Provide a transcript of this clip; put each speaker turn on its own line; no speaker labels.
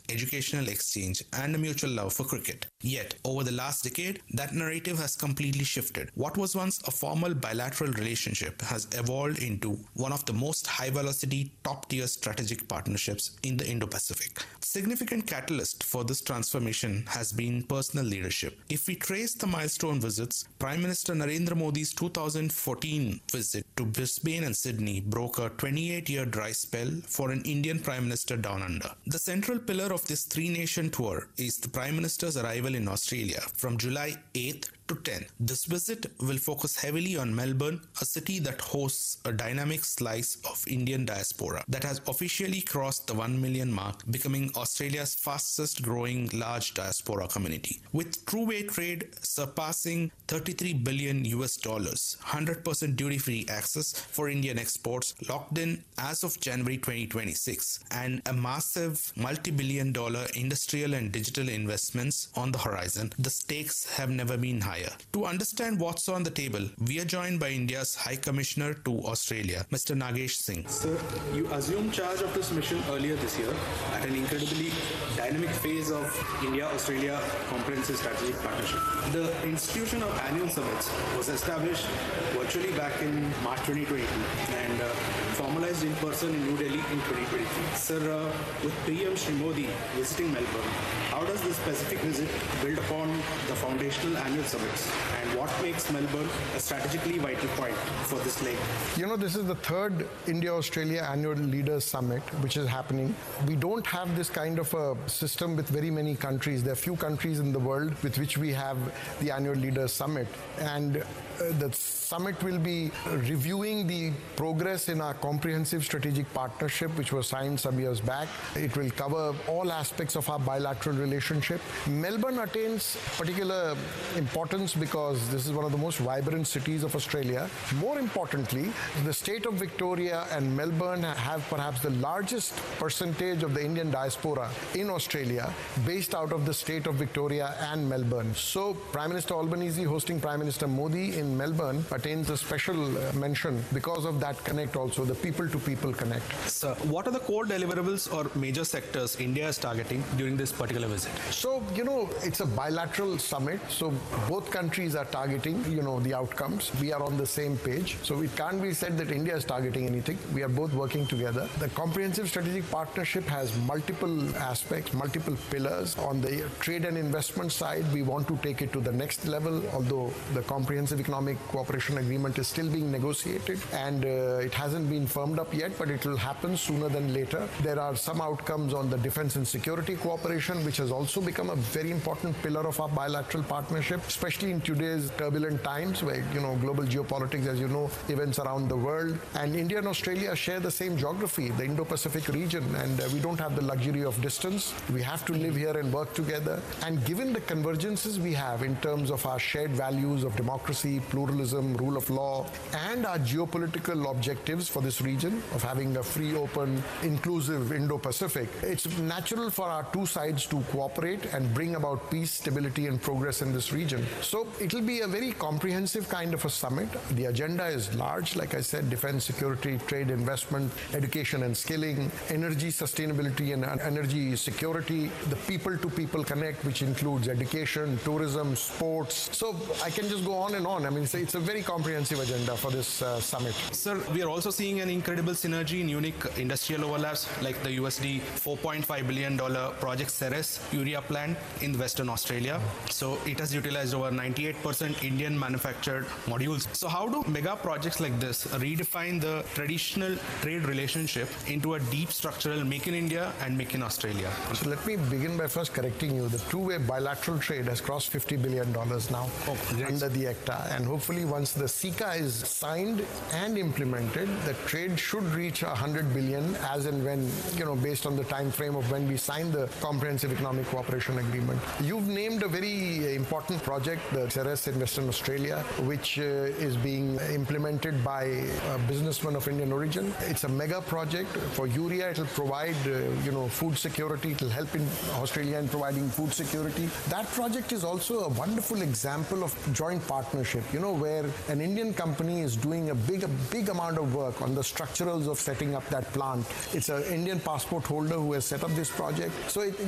educational exchange, and a mutual love for cricket. Yet, over the last decade, that narrative has completely shifted. What was once a formal bilateral relationship has evolved into one of the most high-velocity, top-tier strategic partnerships in the Indo-Pacific. Significant catalyst for this transformation has been personal leadership. If we trace the milestone visits, Prime Minister Narendra Modi's 2014 visit to Brisbane and Sydney broke a 28-year dry spell for an Indian Prime Minister down under. The central pillar of this three-nation tour is the Prime Minister's arrival in Australia from July 8th to 10th. This visit will focus heavily on Melbourne, a city that hosts a dynamic slice of Indian diaspora that has officially crossed the 1 million mark, becoming Australia's fastest growing large diaspora community. With two-way trade surpassing $33 billion, 100% duty-free access for Indian exports locked in as of January 2026, and a massive multi-billion dollar industrial and digital investments on the horizon, the stakes have never been higher. To understand what's on the table, we are joined by India's High Commissioner to Australia, Mr. Nagesh Singh.
Sir, you assumed charge of this mission earlier this year at an incredibly dynamic phase of India-Australia Comprehensive Strategic Partnership. The institution of annual summits was established virtually back in March 2022 and formalized in person in New Delhi in 2023. Sir, with PM Shri Modi visiting Melbourne, how does this specific visit build upon the foundational annual summits, and what makes Melbourne a strategically vital point for this leg?
This is the third India-Australia Annual Leaders Summit which is happening. We don't have this kind of a system with very many countries. There are few countries in the world with which we have the Annual Leaders Summit, and the summit will be reviewing the progress in our comprehensive strategic partnership which was signed some years back. It will cover all aspects of our bilateral relationship. Melbourne attains particular importance because this is one of the most vibrant cities of Australia. More importantly, the state of Victoria and Melbourne have perhaps the largest percentage of the Indian diaspora in Australia based out of the state of Victoria and Melbourne. So Prime Minister Albanese hosting Prime Minister Modi in Melbourne attains a special mention because of that connect also, the people-to-people connect.
Sir, what are the core deliverables or major sectors India is targeting during this particular visit?
So, it's a bilateral summit, so both countries are targeting, the outcomes. We are on the same page, so it can't be said that India is targeting anything. We are both working together. The comprehensive strategic partnership has multiple aspects, multiple pillars. On the trade and investment side, we want to take it to the next level, although the comprehensive economic cooperation agreement is still being negotiated and it hasn't been firmed up yet, but it will happen sooner than later. There are some outcomes on the defense and security cooperation, which has also become a very important pillar of our bilateral partnership, especially in today's turbulent times where, global geopolitics, as you know, events around the world. And India and Australia share the same geography, the Indo-Pacific region, and we don't have the luxury of distance. We have to live here and work together. And given the convergences we have in terms of our shared values of democracy, pluralism, rule of law, and our geopolitical objectives for this region of having a free, open, inclusive Indo-Pacific, it's natural for our two sides to cooperate and bring about peace, stability, and progress in this region. So it will be a very comprehensive kind of a summit. The agenda is large, like I said, defense, security, trade, investment, education and skilling, energy sustainability and energy security, the people-to-people connect, which includes education, tourism, sports. So I can just go on and on. It's a very comprehensive agenda for this summit.
Sir, we are also seeing an incredible synergy in unique industrial overlaps like the USD $4.5 billion project Ceres urea plant in Western Australia. So it has utilized over 98% Indian manufactured modules. So how do mega projects like this redefine the traditional trade relationship into a deep structural Make in India and Make in Australia?
So let me begin by first correcting you. The two-way bilateral trade has crossed $50 billion now under the ACTA. And hopefully once the CECA is signed and implemented, the trade should reach 100 billion as and when, based on the time frame of when we sign the Comprehensive Economic Cooperation Agreement. You've named a very important project, the Ceres in Western Australia, which is being implemented by a businessman of Indian origin. It's a mega project. For urea, it will provide, food security. It will help in Australia in providing food security. That project is also a wonderful example of joint partnership, where an Indian company is doing a big amount of work on the structurals of setting up that plant. It's an Indian passport holder who has set up this project. So